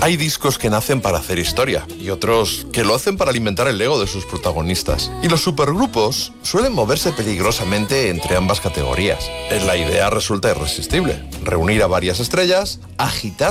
Hay discos que nacen para hacer historia y otros que lo hacen para alimentar el ego de sus protagonistas. Y los supergrupos suelen moverse peligrosamente entre ambas categorías. La idea resulta irresistible: reunir a varias estrellas, agitar